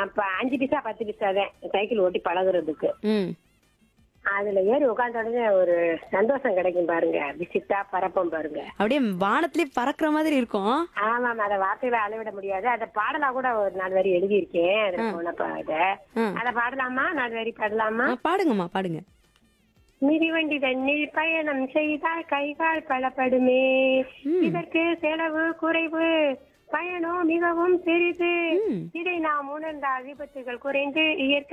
அப்ப 5 பைசா 10 பைசா தான் சைக்கிள் ஓட்டி பழகுறதுக்கு. ம். அதுல ஏறி உட்கார்ந்த உடனே ஒரு சந்தோஷம் கிடைக்கும் பாருங்க. விசிட்டா பறப்போம் பாருங்க. அப்படியே வானத்திலே பறக்குற மாதிரி இருக்கும். ஆமாம், அத வார்த்தையில அளவிட முடியாது. அத பாடலா கூட ஒரு 4 வரி எழுதியிருக்கேன். அதுல போனப்ப அத பாடலாமா? 4 வரி பாடலாமா? பாடுங்கம்மா, பாடுங்க. மிதிவண்டி தண்ணில் பயணம் செய்தால் கைகால் பலப்படுமே. இதற்கு செலவு குறைவு, பயணம் மிகவும் பெரிது. இதை நாம் உணர்ந்தால் விபத்துகள் குறைந்து இயற்கை